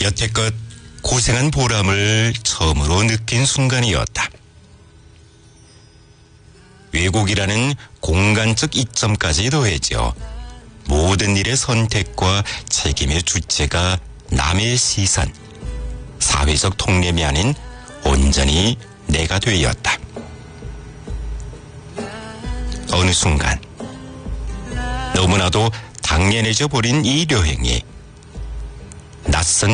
여태껏 고생한 보람을 처음으로 느낀 순간이었다. 왜곡이라는 공간적 이점까지 더해져 모든 일의 선택과 책임의 주체가 남의 시선, 사회적 통념이 아닌 온전히 내가 되었다. 어느 순간 너무나도 당연해져 버린 이 여행이 낯선